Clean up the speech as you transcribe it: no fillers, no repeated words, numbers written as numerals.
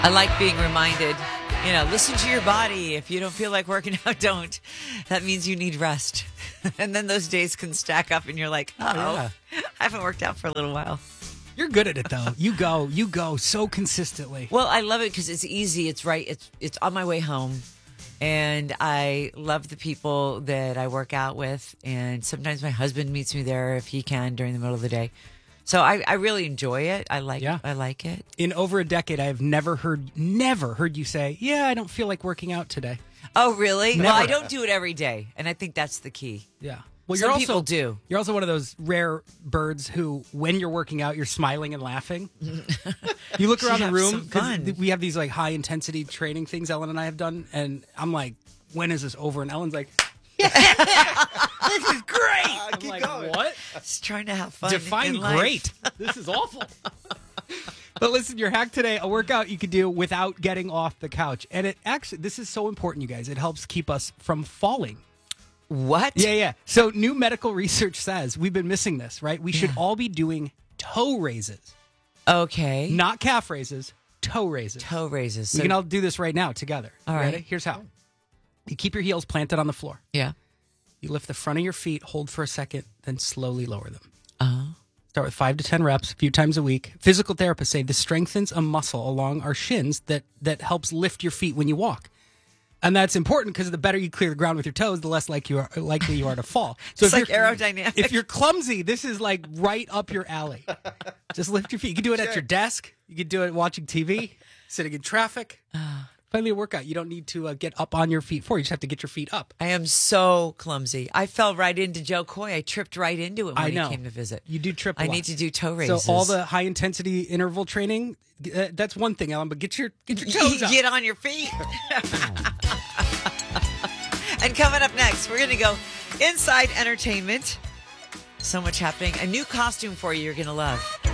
I like being reminded, listen to your body. If you don't feel like working out, don't. That means you need rest. And then those days can stack up and you're like, I haven't worked out for a little while. You're good at it, though. You go so consistently. Well, I love it because it's easy. It's right. It's on my way home. And I love the people that I work out with. And sometimes my husband meets me there if he can during the middle of the day. So I really enjoy it. I like it. In over a decade, I have never heard you say, I don't feel like working out today. Oh, really? Never. Well, I don't do it every day. And I think that's the key. Yeah. Well, Some people do. You're also one of those rare birds who, when you're working out, you're smiling and laughing. You look around the room, because we have these like high intensity training things Ellen and I have done. And I'm like, when is this over? And Ellen's like, this is great. I'm keep like, going. what? Just trying to have fun. Define in life. great. This is awful. But listen, your hack today, a workout you could do without getting off the couch. And this is so important, you guys. It helps keep us from falling. What? Yeah. So new medical research says we've been missing this, right? We should all be doing toe raises. Okay. Not calf raises, toe raises. Toe raises. We can all do this right now together. All right. Ready? Here's how. You keep your heels planted on the floor. Yeah. You lift the front of your feet, hold for a second, then slowly lower them. Uh-huh. Start with 5 to 10 reps a few times a week. Physical therapists say this strengthens a muscle along our shins that helps lift your feet when you walk. And that's important because the better you clear the ground with your toes, the less likely you are to fall. So It's like aerodynamic. If you're clumsy, this is like right up your alley. Just lift your feet. You can do it at your desk. You can do it watching TV, sitting in traffic. Finally, a workout. You don't need to get up on your feet for. You just have to get your feet up. I am so clumsy. I fell right into Joe Coy. I tripped right into it when he came to visit. You do trip a I lot. need to do toe raises. So all the high intensity interval training, that's one thing, Ellen, but get your toes up. Get on your feet. And coming up next, we're going to go inside entertainment. So much happening. A new costume for you you're going to love.